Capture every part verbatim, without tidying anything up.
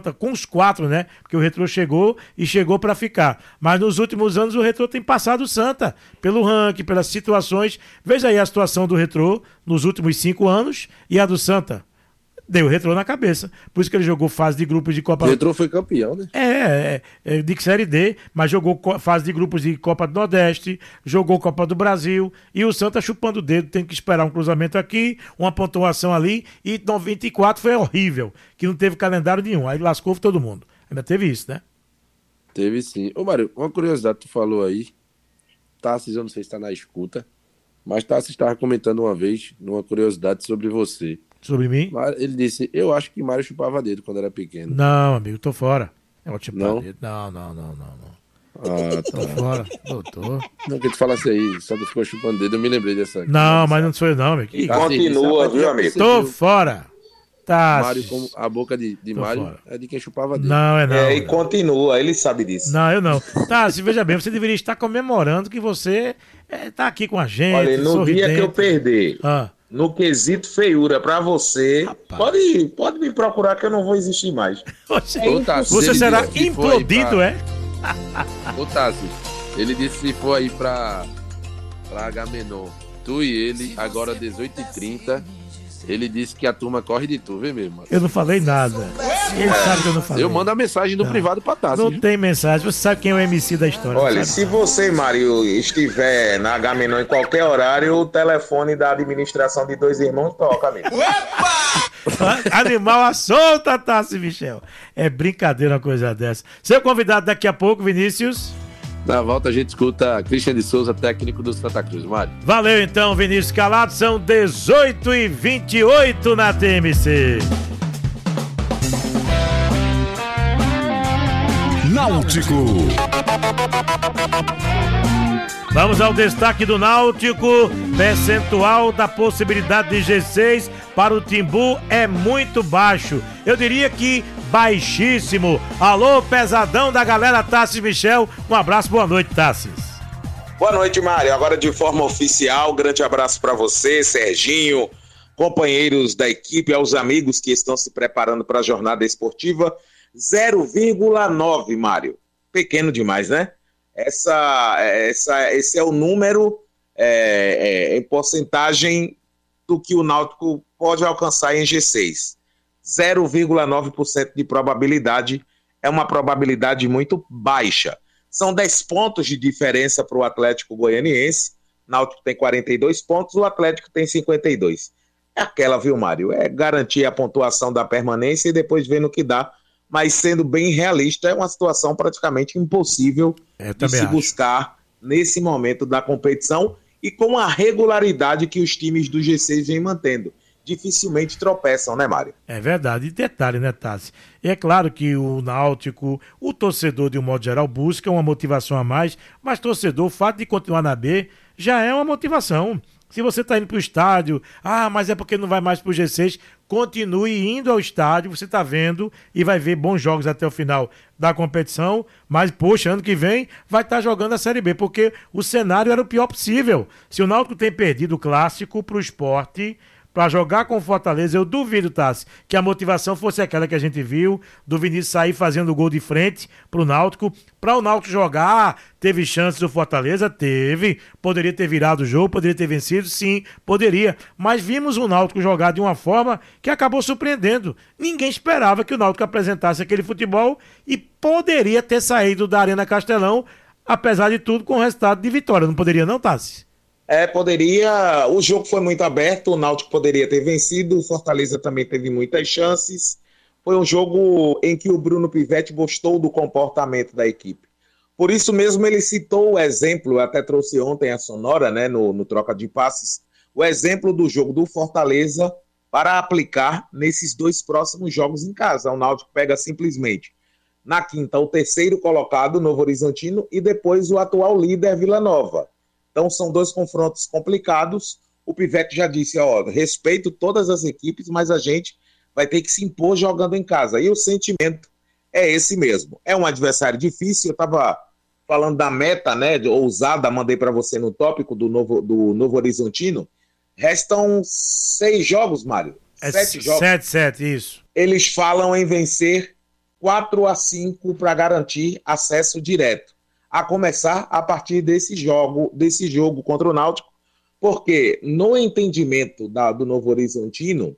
Santa com os quatro, né? Porque o Retrô chegou e chegou para ficar. Mas nos últimos anos o Retrô tem passado o Santa pelo ranking, pelas situações. Veja aí a situação do Retrô nos últimos cinco anos e a do Santa. Deu o Retrô na cabeça. Por isso que ele jogou fase de grupos de Copa... O Retrô foi campeão, né? É, é, é, de Série D, mas jogou fase de grupos de Copa do Nordeste, jogou Copa do Brasil, e o Santa chupando o dedo, tem que esperar um cruzamento aqui, uma pontuação ali, e noventa e quatro foi horrível, que não teve calendário nenhum, aí lascou todo mundo. Ainda teve isso, né? Teve sim. Ô, Mário, uma curiosidade que tu falou aí, Tassis, eu não sei se tá na escuta, mas Tassis estava comentando uma vez, numa curiosidade sobre você. Sobre mim? Ele disse, eu acho que Mário chupava dedo quando era pequeno. Não, amigo, tô fora. É um chupar não? dedo. Não, não, não, não, não. Ah, tá. Tô fora, doutor. Não, que tu falasse aí, só tu ficou chupando dedo, eu me lembrei dessa. Não, mas não sou eu não, amigo. E continua, viu, amigo? Tô fora. Tá. Mário, como a boca de, de Mário fora. É de quem chupava dedo. Não, é não. É, e continua, ele sabe disso. Não, eu não. Tá, se veja bem, você deveria estar comemorando que você é, tá aqui com a gente. Olha, no sorridente. dia que eu perder... Ah. No quesito feiura pra você, pode, pode me procurar que eu não vou existir mais. Você, é você será implodido, pra... é? Ô, Tassi, ele disse que se for aí pra, pra Agamenon, tu e ele, agora dezoito e trinta, ele disse que a turma corre de tu, vê mesmo? Eu não falei nada. Ele sabe que eu não falei. Eu mando a mensagem no não. privado pra Tassi. Não viu? Tem mensagem, você sabe quem é o M C da história. Olha, se você, Mário, estiver na Agamenon em qualquer horário, o telefone da administração de Dois Irmãos toca, amigo. Animal à solta, Tassi Michel. É brincadeira uma coisa dessa. Seu convidado daqui a pouco, Vinícius. Na volta a gente escuta Christian de Souza, técnico do Santa Cruz. Mário. Valeu então, Vinícius Calado. São dezoito e vinte e oito na T M C. Náutico. Vamos ao destaque do Náutico. Percentual da possibilidade de G seis para o Timbu é muito baixo. Eu diria que baixíssimo. Alô, pesadão da galera Tassis Michel. Um abraço, boa noite, Tassis. Boa noite, Mário. Agora de forma oficial, grande abraço para você, Serginho, companheiros da equipe, aos amigos que estão se preparando para a jornada esportiva. zero vírgula nove, Mário. Pequeno demais, né? Essa, essa, esse é o número é, é, em porcentagem do que o Náutico pode alcançar em G seis. zero vírgula nove por cento de probabilidade é uma probabilidade muito baixa. São dez pontos de diferença para o Atlético Goianiense. O Náutico tem quarenta e dois pontos, o Atlético tem cinquenta e dois. É aquela, viu, Mário? É garantir a pontuação da permanência e depois ver no que dá. Mas sendo bem realista, é uma situação praticamente impossível de se acho. buscar nesse momento da competição e com a regularidade que os times do G seis vêm mantendo. Dificilmente tropeçam, né, Mário? É verdade. E detalhe, né, Tassi? É claro que o Náutico, o torcedor, de um modo geral, busca uma motivação a mais, mas torcedor, o fato de continuar na B já é uma motivação. Se você está indo para o estádio, ah, mas é porque não vai mais para o G seis, continue indo ao estádio, você está vendo e vai ver bons jogos até o final da competição, mas, poxa, ano que vem vai estar tá jogando a Série B, porque o cenário era o pior possível. Se o Náutico tem perdido o Clássico para o Sport, para jogar com o Fortaleza, eu duvido, Tassi, que a motivação fosse aquela que a gente viu, do Vinícius sair fazendo o gol de frente pro Náutico. Para o Náutico jogar, teve chances do Fortaleza? Teve. Poderia ter virado o jogo, poderia ter vencido? Sim, poderia. Mas vimos o Náutico jogar de uma forma que acabou surpreendendo. Ninguém esperava que o Náutico apresentasse aquele futebol e poderia ter saído da Arena Castelão, apesar de tudo, com o resultado de vitória. Não poderia não, Tassi? É, poderia, o jogo foi muito aberto, o Náutico poderia ter vencido, o Fortaleza também teve muitas chances. Foi um jogo em que o Bruno Pivetti gostou do comportamento da equipe. Por isso mesmo ele citou o exemplo, eu até trouxe ontem a Sonora, né, no, no Troca de Passes, o exemplo do jogo do Fortaleza para aplicar nesses dois próximos jogos em casa. O Náutico pega simplesmente na quinta o terceiro colocado, Novo Horizontino, e depois o atual líder, Vila Nova. Então são dois confrontos complicados. O Pivetti já disse, ó, respeito todas as equipes, mas a gente vai ter que se impor jogando em casa. E o sentimento é esse mesmo. É um adversário difícil. Eu estava falando da meta, né, ousada, mandei para você no tópico do Novo, do Novo Horizontino. Restam seis jogos, Mário. É sete jogos. Sete, sete, isso. Eles falam em vencer quatro a cinco para garantir acesso direto, a começar a partir desse jogo, desse jogo contra o Náutico, porque no entendimento da, do Novo Horizontino,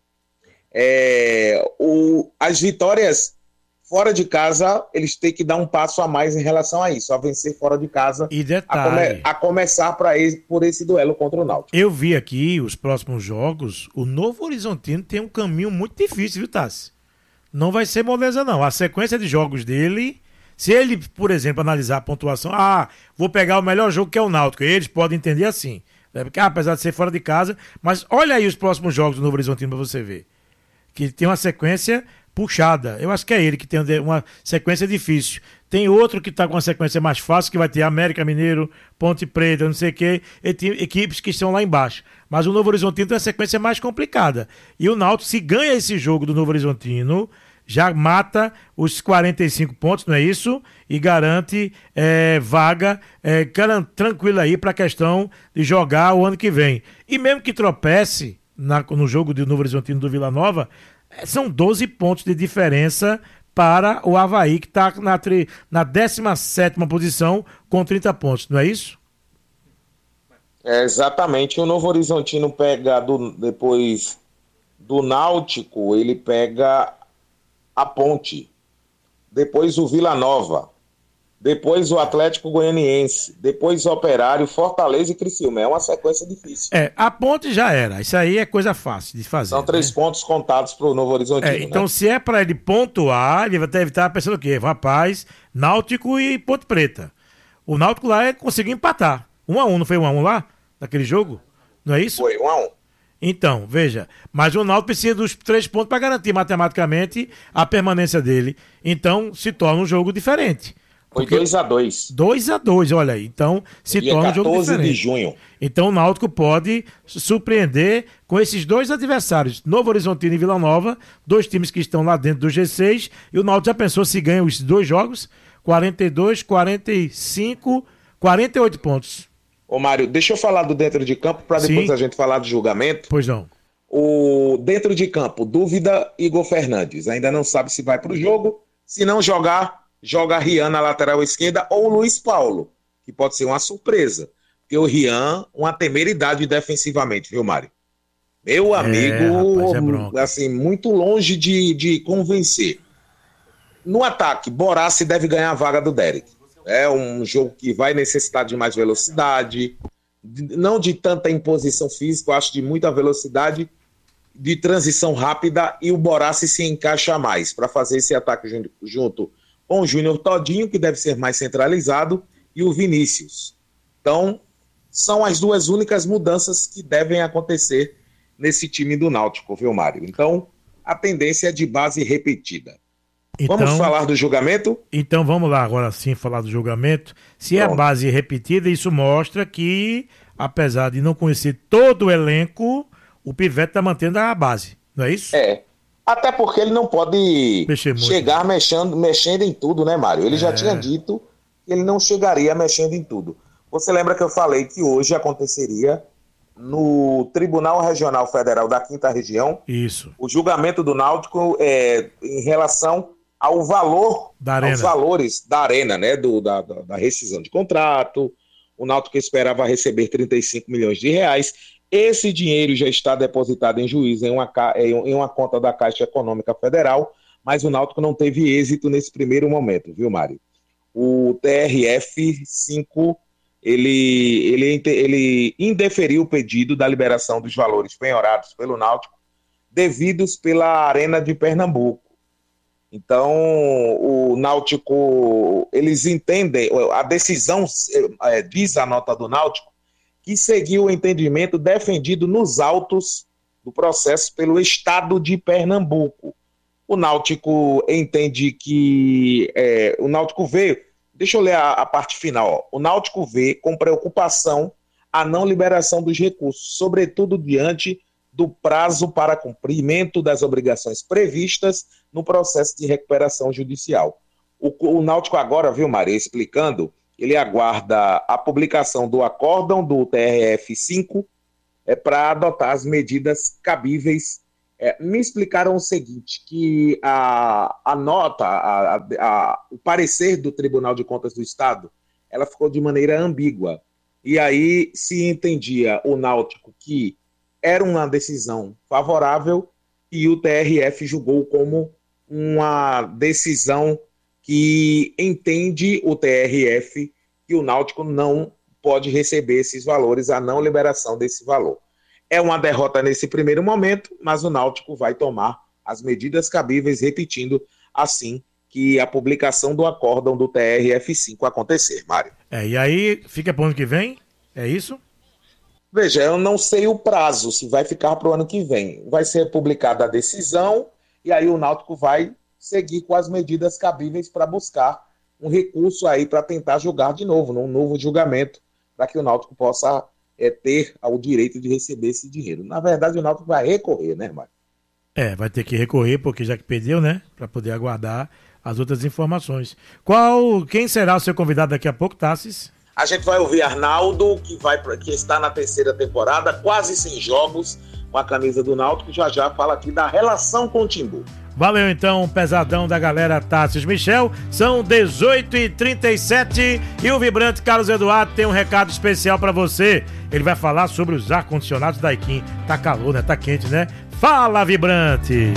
é, o, as vitórias fora de casa, eles têm que dar um passo a mais em relação a isso, a vencer fora de casa, e detalhe, a, come, a começar pra esse, por esse duelo contra o Náutico. Eu vi aqui os próximos jogos, o Novo Horizontino tem um caminho muito difícil, viu, Tassi? Não vai ser moleza, não. A sequência de jogos dele, se ele, por exemplo, analisar a pontuação, ah, vou pegar o melhor jogo que é o Náutico, eles podem entender assim, né? Porque, ah, apesar de ser fora de casa, mas olha aí os próximos jogos do Novo Horizontino pra você ver, que tem uma sequência puxada. Eu acho que é ele que tem uma sequência difícil. Tem outro que está com uma sequência mais fácil, que vai ter América Mineiro, Ponte Preta, não sei o quê, e tem equipes que estão lá embaixo. Mas o Novo Horizontino tem uma sequência mais complicada. E o Náutico, se ganha esse jogo do Novo Horizontino, já mata os quarenta e cinco pontos, não é isso? E garante é, vaga é, tranquila aí para a questão de jogar o ano que vem. E mesmo que tropece na, no jogo do Novo Horizontino do Vila Nova, são doze pontos de diferença para o Avaí, que está na, na décima sétima posição com trinta pontos, não é isso? É, exatamente. O Novo Horizontino pega, do, depois do Náutico, ele pega a Ponte, depois o Vila Nova, depois o Atlético Goianiense, depois o Operário, Fortaleza e Criciúma. É uma sequência difícil. É, a Ponte já era. Isso aí é coisa fácil de fazer. São três, né, pontos contados para o Novo Horizontino. É, então, né? Se é para ele pontuar, ele deve estar pensando o quê? Rapaz, Náutico e Ponte Preta. O Náutico lá conseguiu empatar. Um a um, não foi um a um lá? Naquele jogo? Não é isso? Foi, um a um. Então, veja, mas o Náutico precisa dos três pontos para garantir matematicamente a permanência dele. Então, se torna um jogo diferente. Foi dois a dois. dois a dois, olha aí. Então, se Dia torna um jogo diferente. quatorze de junho. Então, o Náutico pode surpreender com esses dois adversários, Novo Horizontino e Vila Nova, dois times que estão lá dentro do G seis, e o Náutico já pensou se ganha os dois jogos, quarenta e dois, quarenta e cinco, quarenta e oito pontos. Ô Mário, deixa eu falar do dentro de campo para depois Sim. a gente falar do julgamento. Pois não. O dentro de campo, dúvida, Igor Fernandes. Ainda não sabe se vai para o jogo. Se não jogar, joga Rian na lateral esquerda ou o Luiz Paulo, que pode ser uma surpresa. Porque o Rian, uma temeridade defensivamente, viu, Mário? Meu amigo, é, rapaz, é assim, muito longe de, de convencer. No ataque, Borassi deve ganhar a vaga do Derek. É um jogo que vai necessitar de mais velocidade, não de tanta imposição física, eu acho de muita velocidade, de transição rápida, e o Borassi se encaixa mais para fazer esse ataque junto, junto com o Júnior Todinho, que deve ser mais centralizado, e o Vinícius. Então, são as duas únicas mudanças que devem acontecer nesse time do Náutico, viu, Mário? Então, a tendência é de base repetida. Então, vamos falar do julgamento? Então vamos lá agora sim falar do julgamento. Se Pronto. É a base repetida, isso mostra que, apesar de não conhecer todo o elenco, o Pivete está mantendo a base, não é isso? É, até porque ele não pode Mexer chegar muito. mexendo, mexendo em tudo, né, Mário? Ele é. já tinha dito que ele não chegaria mexendo em tudo. Você lembra que eu falei que hoje aconteceria no Tribunal Regional Federal da Quinta Região isso. o julgamento do Náutico é, em relação ao valor, aos valores da arena, né, do, da, da, da rescisão de contrato. O Náutico esperava receber trinta e cinco milhões de reais. Esse dinheiro já está depositado em juízo em uma, em uma conta da Caixa Econômica Federal, mas o Náutico não teve êxito nesse primeiro momento, viu, Mário? O T R F cinco, ele, ele, ele indeferiu o pedido da liberação dos valores penhorados pelo Náutico, devidos pela Arena de Pernambuco. Então, o Náutico, eles entendem, a decisão, é, diz a nota do Náutico, que seguiu o entendimento defendido nos autos do processo pelo Estado de Pernambuco. O Náutico entende que, é, o Náutico vê, deixa eu ler a, a parte final, ó. O Náutico vê com preocupação a não liberação dos recursos, sobretudo diante do prazo para cumprimento das obrigações previstas no processo de recuperação judicial. O, o Náutico agora, viu, Maria, explicando, ele aguarda a publicação do acórdão do T R F cinco é, para adotar as medidas cabíveis É, me explicaram o seguinte, que a, a nota, a, a, a, o parecer do Tribunal de Contas do Estado, ela ficou de maneira ambígua. E aí se entendia o Náutico que era uma decisão favorável e o T R F julgou como uma decisão que entende o T R F que o Náutico não pode receber esses valores, a não liberação desse valor. É uma derrota nesse primeiro momento, mas o Náutico vai tomar as medidas cabíveis, repetindo assim que a publicação do acórdão do T R F cinco acontecer, Mário. É, e aí fica para o ano que vem? É isso? Veja, eu não sei o prazo, se vai ficar para o ano que vem. Vai ser publicada a decisão e aí o Náutico vai seguir com as medidas cabíveis para buscar um recurso aí para tentar julgar de novo, num novo julgamento, para que o Náutico possa é, ter o direito de receber esse dinheiro. Na verdade, o Náutico vai recorrer, né, Mário? É, vai ter que recorrer, porque já que perdeu, né, para poder aguardar as outras informações. Qual, quem será o seu convidado daqui a pouco, Tassis? A gente vai ouvir Arnaldo, que, vai, que está na terceira temporada, quase sem jogos, com a camisa do Náutico, já já fala aqui da relação com o Timbu. Valeu então, pesadão da galera Tassis Michel, são dezoito e trinta e sete e o vibrante Carlos Eduardo tem um recado especial pra você. Ele vai falar sobre os ar-condicionados da Daikin. Tá calor, né? Tá quente, né? Fala, vibrante!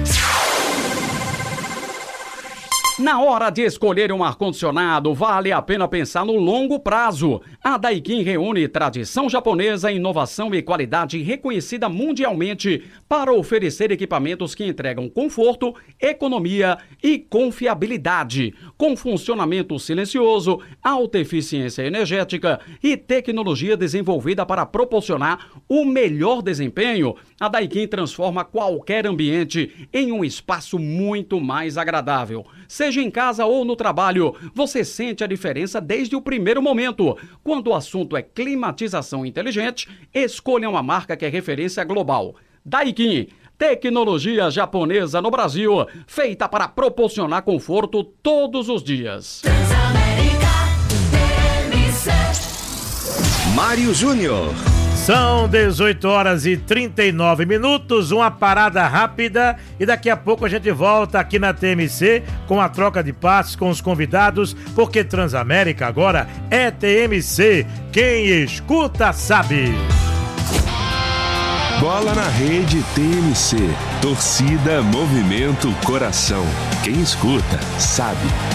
Na hora de escolher um ar-condicionado, vale a pena pensar no longo prazo. A Daikin reúne tradição japonesa, inovação e qualidade reconhecida mundialmente para oferecer equipamentos que entregam conforto, economia e confiabilidade. Com funcionamento silencioso, alta eficiência energética e tecnologia desenvolvida para proporcionar o melhor desempenho, a Daikin transforma qualquer ambiente em um espaço muito mais agradável. Seja em casa ou no trabalho, você sente a diferença desde o primeiro momento. Quando o assunto é climatização inteligente, escolha uma marca que é referência global. Daikin, tecnologia japonesa no Brasil, feita para proporcionar conforto todos os dias. Mário Júnior. São dezoito horas e trinta e nove minutos, uma parada rápida e daqui a pouco a gente volta aqui na T M C com a troca de passes com os convidados, porque Transamérica agora é T M C. Quem escuta sabe. Bola na rede T M C. Torcida, movimento, coração. Quem escuta sabe.